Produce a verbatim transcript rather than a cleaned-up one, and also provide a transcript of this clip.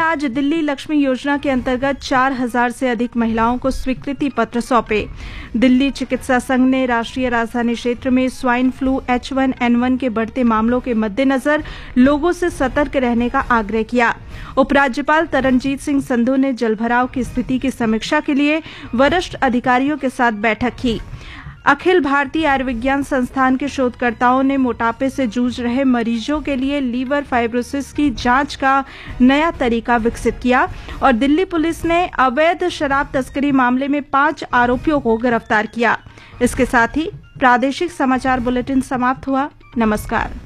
आज दिल्ली लक्ष्मी योजना के अंतर्गत चार हजार से अधिक महिलाओं को स्वीकृति पत्र सौंपे। दिल्ली चिकित्सा संघ ने राष्ट्रीय राजधानी क्षेत्र में swine flu H one N one के बढ़ते मामलों के मद्देनजर लोगों से सतर्क रहने का आग्रह किया। उपराज्यपाल तरनजीत सिंह संधू ने जलभराव की स्थिति की समीक्षा के लिए वरिष्ठ अधिकारियों के साथ बैठक की। अखिल भारतीय आयुर्विज्ञान संस्थान के शोधकर्ताओं ने मोटापे से जूझ रहे मरीजों के लिए लीवर फाइब्रोसिस की जांच का नया तरीका विकसित किया और दिल्ली पुलिस ने अवैध शराब तस्करी मामले में पांच आरोपियों को गिरफ्तार किया। इसके साथ ही प्रादेशिक समाचार बुलेटिन समाप्त हुआ। नमस्कार।